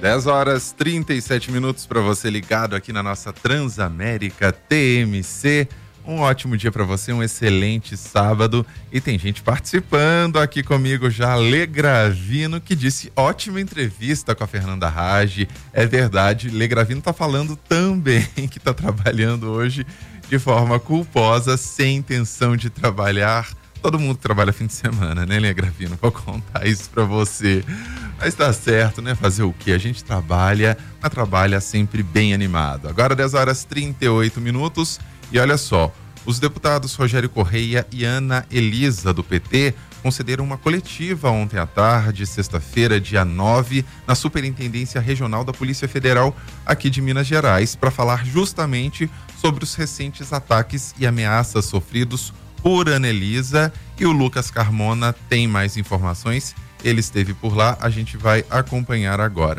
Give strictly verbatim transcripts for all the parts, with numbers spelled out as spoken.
dez horas e trinta e sete minutos para você ligado aqui na nossa Transamérica T M C. Um ótimo dia para você, um excelente sábado. E tem gente participando aqui comigo já. Lê Gravino, que disse ótima entrevista com a Fernanda Raggi. É verdade, Lê Gravino tá falando também que tá trabalhando hoje de forma culposa, sem intenção de trabalhar. Todo mundo trabalha fim de semana, né, Lê Gravino? Vou contar isso pra você. Mas tá certo, né? Fazer o quê? A gente trabalha, mas trabalha sempre bem animado. Agora dez horas e trinta e oito minutos. E olha só, os deputados Rogério Correia e Ana Elisa, do P T, concederam uma coletiva ontem à tarde, sexta-feira, dia nove, na Superintendência Regional da Polícia Federal aqui de Minas Gerais, para falar justamente sobre os recentes ataques e ameaças sofridos por Ana Elisa. E o Lucas Carmona tem mais informações. Ele esteve por lá, a gente vai acompanhar agora.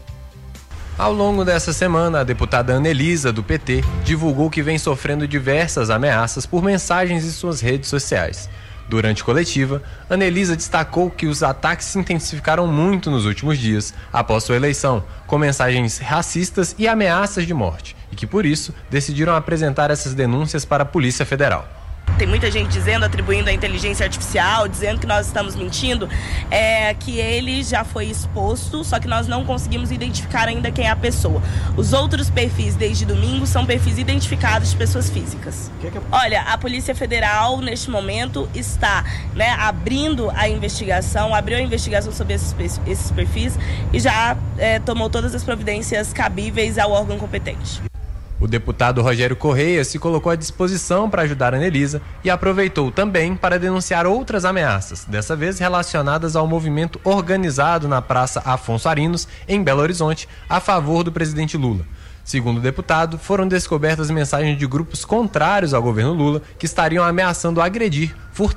Ao longo dessa semana, a deputada Ana Elisa, do P T, divulgou que vem sofrendo diversas ameaças por mensagens em suas redes sociais. Durante coletiva, Ana Elisa destacou que os ataques se intensificaram muito nos últimos dias, após sua eleição, com mensagens racistas e ameaças de morte, e que por isso decidiram apresentar essas denúncias para a Polícia Federal. Tem muita gente dizendo, atribuindo a inteligência artificial, dizendo que nós estamos mentindo, é que ele já foi exposto, só que nós não conseguimos identificar ainda quem é a pessoa. Os outros perfis desde domingo são perfis identificados de pessoas físicas. Que que é? Olha, a Polícia Federal neste momento está, né, abrindo a investigação, abriu a investigação sobre esses, esses perfis e já é, tomou todas as providências cabíveis ao órgão competente. O deputado Rogério Correia se colocou à disposição para ajudar a Ana Elisa e aproveitou também para denunciar outras ameaças, dessa vez relacionadas ao movimento organizado na Praça Afonso Arinos, em Belo Horizonte, a favor do presidente Lula. Segundo o deputado, foram descobertas mensagens de grupos contrários ao governo Lula que estariam ameaçando agredir, furtar